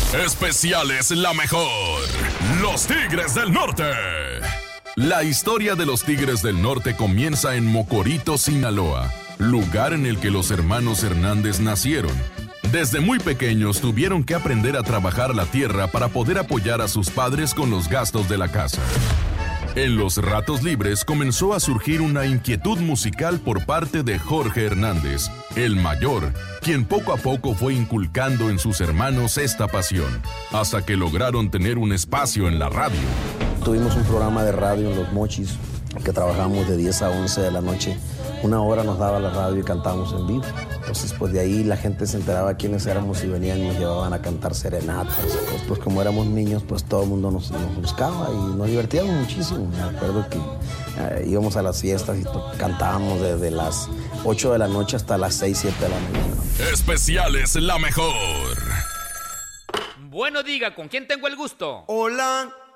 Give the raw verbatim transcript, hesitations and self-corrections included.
Especiales La Mejor. Los Tigres del Norte. La historia de los Tigres del Norte comienza en Mocorito, Sinaloa, lugar en el que los hermanos Hernández nacieron. Desde muy pequeños tuvieron que aprender a trabajar la tierra para poder apoyar a sus padres con los gastos de la casa. En los ratos libres comenzó a surgir una inquietud musical por parte de Jorge Hernández, el mayor, quien poco a poco fue inculcando en sus hermanos esta pasión, hasta que lograron tener un espacio en la radio. Tuvimos un programa de radio en Los Mochis, que trabajamos de diez a once de la noche. Una hora nos daba la radio y cantábamos en vivo. Entonces, pues de ahí la gente se enteraba quiénes éramos y venían y nos llevaban a cantar serenatas. Pues, pues como éramos niños, pues todo el mundo nos, nos buscaba y nos divertíamos muchísimo. Me acuerdo que eh, íbamos a las fiestas y cantábamos desde las ocho de la noche hasta las seis, siete de la mañana. Especiales La Mejor. Bueno, diga, ¿con quién tengo el gusto? Hola.